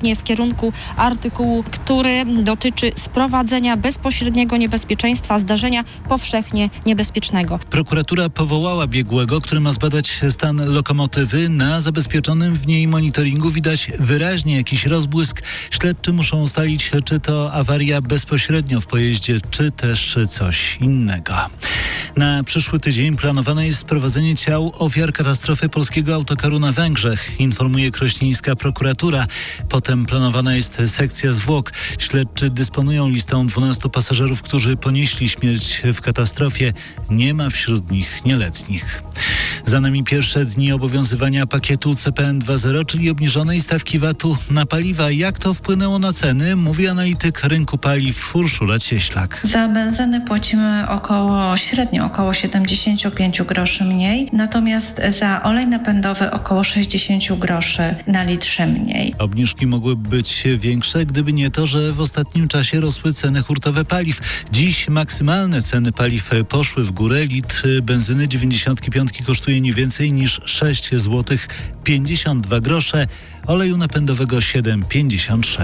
ewidentnie w kierunku artykułu, który dotyczy sprowadzenia bezpośredniego niebezpieczeństwa zdarzenia powszechnie niebezpiecznego. Prokuratura powołała biegłego, który ma zbadać stan lokomotywy. Na zabezpieczonym w niej monitoringu widać wyraźnie jakiś rozbłysk. Śledczy muszą ustalić, czy to awaria bezpośrednio w pojeździe, czy też coś innego. Na przyszły tydzień planowane jest sprowadzenie ciał ofiar katastrofy polskiego autokaru na Węgrzech, informuje krośnieńska prokuratura. Potem planowana jest sekcja zwłok. Śledczy dysponują listą 12 pasażerów, którzy ponieśli śmierć w katastrofie. Nie ma wśród nich nieletnich. Za nami pierwsze dni obowiązywania pakietu CPN 2.0, czyli obniżonej stawki VAT-u na paliwa. Jak to wpłynęło na ceny? Mówi analityk rynku paliw Urszula Cieślak. Za benzynę płacimy średnio około 75 groszy mniej, natomiast za olej napędowy około 60 groszy na litrze mniej. Obniżki mogłyby być większe, gdyby nie to, że w ostatnim czasie rosły ceny hurtowe paliw. Dziś maksymalne ceny paliw poszły w górę. Litr benzyny 95 kosztuje nie więcej niż 6 zł 52 grosze, oleju napędowego 7,56.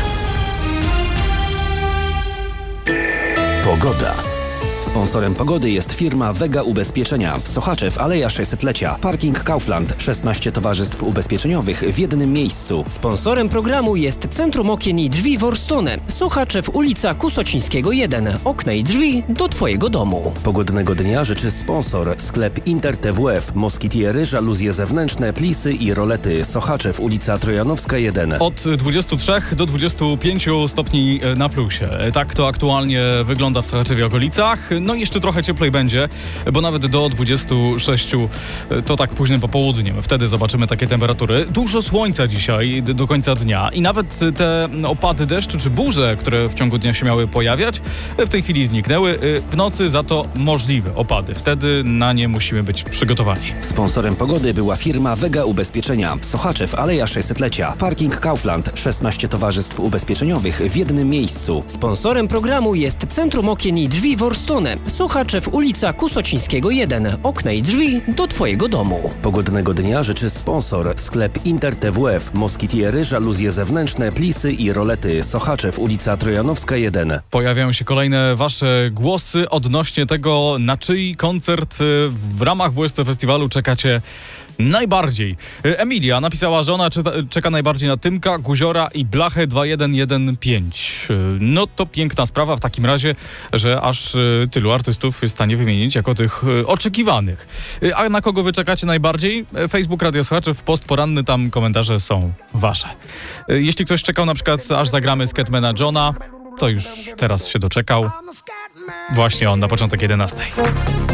Pogoda. Sponsorem pogody jest firma Vega Ubezpieczenia. Sochaczew, Aleja 600-lecia. Parking Kaufland. 16 towarzystw ubezpieczeniowych w jednym miejscu. Sponsorem programu jest Centrum Okien i Drzwi Worstone. Sochaczew, ulica Kusocińskiego 1. Okna i drzwi do Twojego domu. Pogodnego dnia życzy sponsor. Sklep Inter TWF. Moskitiery, żaluzje zewnętrzne, plisy i rolety. Sochaczew, ulica Trojanowska 1. Od 23 do 25 stopni na plusie. Tak to aktualnie wygląda w Sochaczewie okolicach. No i jeszcze trochę cieplej będzie, bo nawet do 26 to tak późnym popołudniem. Wtedy zobaczymy takie temperatury. Dużo słońca dzisiaj do końca dnia i nawet te opady deszczu czy burze, które w ciągu dnia się miały pojawiać, w tej chwili zniknęły. W nocy za to możliwe opady. Wtedy na nie musimy być przygotowani. Sponsorem pogody była firma Vega Ubezpieczenia. Sochaczew, Aleja 600-lecia. Parking Kaufland. 16 towarzystw ubezpieczeniowych w jednym miejscu. Sponsorem programu jest Centrum Okien i Drzwi Worstone. Sochaczew, ulica Kusocińskiego 1. Okna i drzwi do Twojego domu. Pogodnego dnia życzy sponsor. Sklep Inter TWF. Moskitiery, żaluzje zewnętrzne, plisy i rolety. Sochaczew, ulica Trojanowska 1. Pojawiają się kolejne Wasze głosy odnośnie tego, na czyj koncert w ramach WSC Festiwalu czekacie najbardziej. Emilia napisała, że ona czeka najbardziej na Tymka, Guziora i Blachę 2115. No to piękna sprawa w takim razie, że aż tylu artystów jest w stanie wymienić jako tych oczekiwanych. A na kogo wy czekacie najbardziej? Facebook Radio Sochaczew, post poranny, tam komentarze są wasze. Jeśli ktoś czekał na przykład, aż zagramy Scatmana Johna, to już teraz się doczekał. Właśnie on na początek 11.